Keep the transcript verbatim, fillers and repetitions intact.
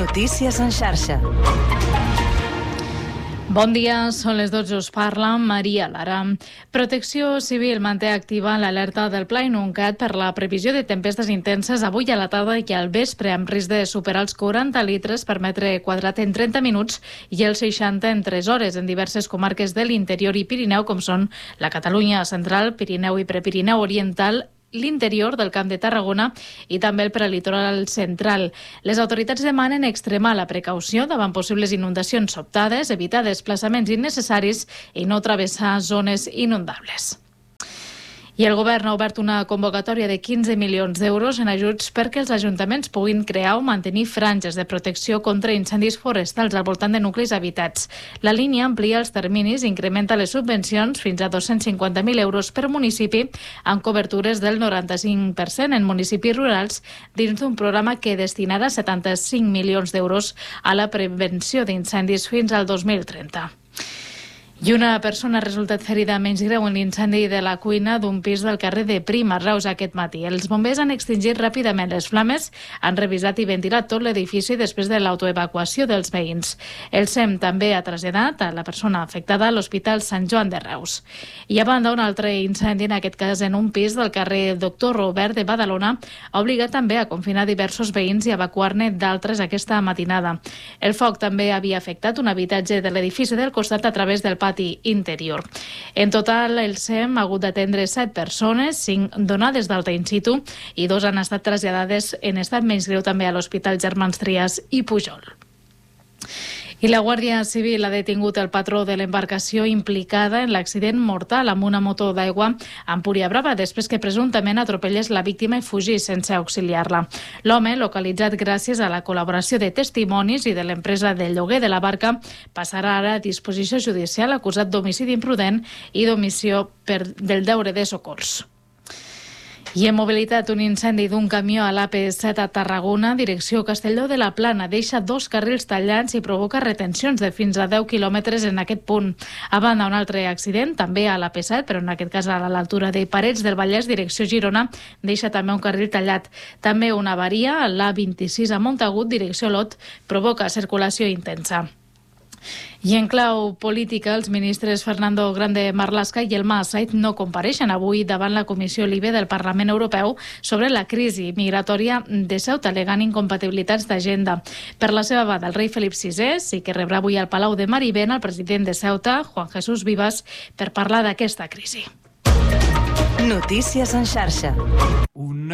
Notícies en xarxa. Bon dia, són les dotze, us parla Maria Lara. Protecció Civil manté activa l'alerta del Pla Inuncat per la previsió de tempestes intenses avui a la tarda i al vespre, amb risc de superar els quaranta litres per metre quadrat en trenta minuts i els seixanta en tres hores en diverses comarques de l'interior i Pirineu, com són la Catalunya central, Pirineu i Prepirineu oriental, l'interior del Camp de Tarragona i també el prelitoral central. Les autoritats demanen extremar la precaució davant possibles inundacions sobtades, evitar desplaçaments innecessaris i no travessar zones inundables. I el govern ha obert una convocatòria de quinze milions d'euros en ajuts perquè els ajuntaments puguin crear o mantenir franges de protecció contra incendis forestals al voltant de nuclis habitats. La línia amplia els terminis i incrementa les subvencions fins a dos-cents cinquanta mil euros per municipi, amb cobertures del noranta-cinc per cent en municipis rurals, dins d'un programa que destinarà setanta-cinc milions d'euros a la prevenció d'incendis fins al dos mil trenta. I una persona ha resultat ferida menys greu en l'incendi de la cuina d'un pis del carrer de Prim, a Reus, aquest matí. Els bombers han extingit ràpidament les flames, han revisat i ventilat tot l'edifici després de l'autoevacuació dels veïns. El SEM també ha traslladat a la persona afectada a l'Hospital Sant Joan de Reus. I a banda, un altre incendi, en aquest cas en un pis del carrer Doctor Robert de Badalona, ha obligat també a confinar diversos veïns i evacuar-ne d'altres aquesta matinada. El foc també havia afectat un habitatge de l'edifici del costat a través del pati interior. En total, el SEM ha hagut d'atendre set persones, cinc donades d'alta in situ i dos han estat traslladades en estat menys greu també a l'Hospital Germans Trias i Pujol. I la Guàrdia Civil ha detingut el patró de l'embarcació implicada en l'accident mortal amb una moto d'aigua a Empúria Brava després que presumptament atropellés la víctima i fugís sense auxiliar-la. L'home, localitzat gràcies a la col·laboració de testimonis i de l'empresa de lloguer de la barca, passarà ara a disposició judicial acusat d'homicidi imprudent i d'omissió per del deure de socors. I en mobilitat, un incendi d'un camió a l'A P set a Tarragona, direcció Castelló de la Plana, deixa dos carrils tallats i provoca retencions de fins a deu quilòmetres en aquest punt. A banda, un altre accident, també a l'A P set, però en aquest cas a l'altura de Parets del Vallès, direcció Girona, deixa també un carril tallat. També una avaria a l'A vint-i-sis a Montagut, direcció Olot, provoca circulació intensa. I en clau política, els ministres Fernando Grande Marlaska i Elma Said no compareixen avui davant la Comissió Libe del Parlament Europeu sobre la crisi migratòria de Ceuta, alegant incompatibilitats d'agenda. Per la seva banda, el rei Felip sisè sí que rebrà avui al Palau de Marivent el president de Ceuta, Juan Jesús Vivas, per parlar d'aquesta crisi. Notícies en xarxa. Una